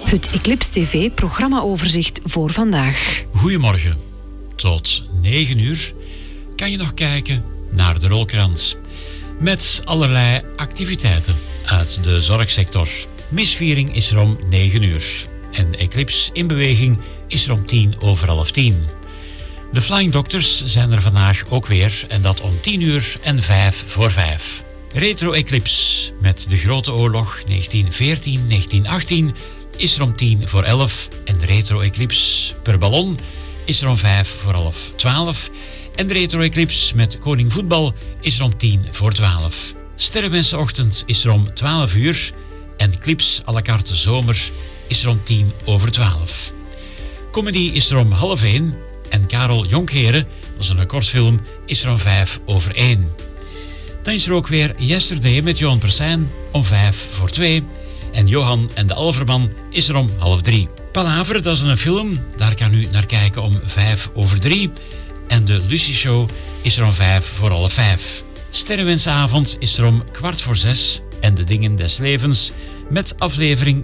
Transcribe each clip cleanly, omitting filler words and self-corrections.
Het Eclipse TV programmaoverzicht voor vandaag. Goedemorgen. Tot 9 uur kan je nog kijken naar de rolkrans. Met allerlei activiteiten uit de zorgsector. Misviering is er om 9 uur. En Eclipse in beweging is er om 10:10. De Flying Doctors zijn er vandaag ook weer en dat om 10 uur en 5:05. Retro Eclipse met de Grote Oorlog 1914-1918 is er om 10:11 en de Retro Eclipse per ballon is er om 11:05. En de Retro Eclipse met Koning Voetbal is er om 10:12. Sterrenmensenochtend is er om 12 uur en Eclipse à la carte zomer is er om 10:12. Comedy is er om 12:30 en Karel Jonkheren, dat is een kortfilm, is er om 1:05. Dan is er ook weer Yesterday met Johan Persijn om 2:05. En Johan en de Alverman is er om 2:30. Palaver, dat is een film, daar kan u naar kijken om 3:05. En de Lucy Show is er om 5:45. Sterrenwensavond is er om 6:15. En de Dingen des Levens met aflevering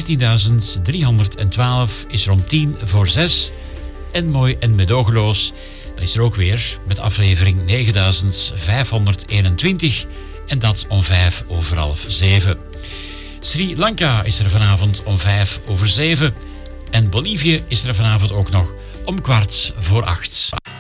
14.312 is er om 5:10. En Mooi en Medogeloos, dat is er ook weer met aflevering 9.521 en dat om 6:05. Sri Lanka is er vanavond om 7:05 en Bolivie is er vanavond ook nog om 7:15.